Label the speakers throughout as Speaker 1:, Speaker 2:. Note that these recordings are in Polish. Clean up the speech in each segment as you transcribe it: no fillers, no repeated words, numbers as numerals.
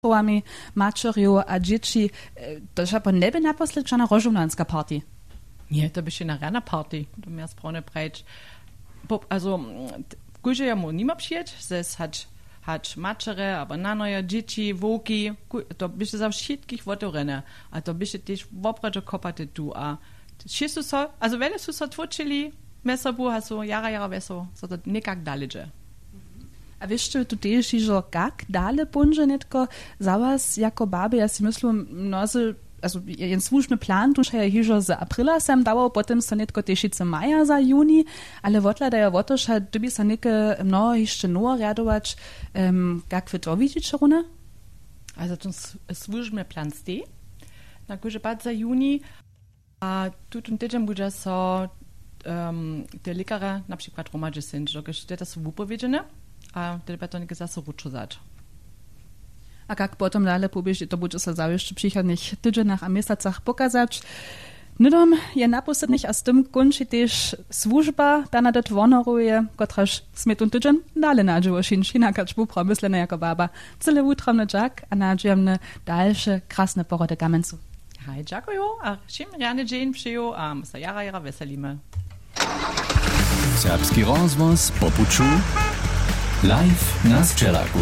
Speaker 1: Połami maczerju a dzieci, to się po niebie naposled żadna rożunanska party.
Speaker 2: Nie, to by się na rana party, to miał sprawne brać. Also, gdzie ja mu nima przyjeć, zes hać maczere, aber nanoja dzieci, woki, to by się za wszystkich wotórene, a to by się też wobradzo kopate tu, a wszyscy so, also wiele su so twoczyli, mesobu hasu, jara weso, so to nikak dalej.
Speaker 1: A wiesz, tu też, że jak dalej bunże netko za was jako baby, ja si myślę, also jen słuszny plan, tu się hiżo z aprila sam dało, potem so netko tešice maja za juni, ale wotladeja woto, że tu by so neke mnoho jeszcze nowo radować, jak wy to widzicie, Rune?
Speaker 2: Also ten służmy plan stej, na górze bad za juni, a tu ten tydzień będzie so te lekare, na przykład romadże sind, że to są wypowiedziane, a wtedy to nie zase ruczuzać.
Speaker 1: A jak potem dalej pobieżeć, to będzie się za jeszcze przychodnych tydzieniach a miesacach pokazać. Nidom je naposlednych, a z tym kończy też służba, dana det wonoruje, kotraż sme ten tydzień dalej nadziło szynszina, kacz pomyślena jako baba. Cyle utramny dżak, a nadziejemne dalsze krasne porody gamencu.
Speaker 2: Hej, dziękuję, a czym rany dzień przyjął, a my się jara weselimy.
Speaker 3: Serbski rozvoz po puczu live na Strzelaku.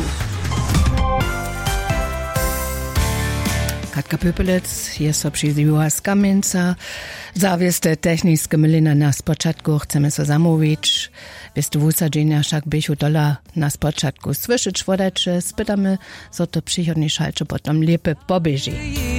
Speaker 4: Katka Pöpelec jest so przyjdziła z Kamieńca. Zawieste techniczne mylina na spoczatku chcemy so zamówić. Wieste wusadzenia wszak bychu dola na spoczatku słyszeć wodacze. Spytamy, co to przychodnie szalcze potem lepiej pobieży.